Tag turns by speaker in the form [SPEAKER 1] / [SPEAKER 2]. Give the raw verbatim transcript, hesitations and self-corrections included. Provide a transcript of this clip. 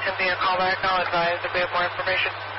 [SPEAKER 1] send me a call back. I'll advise if we have more information.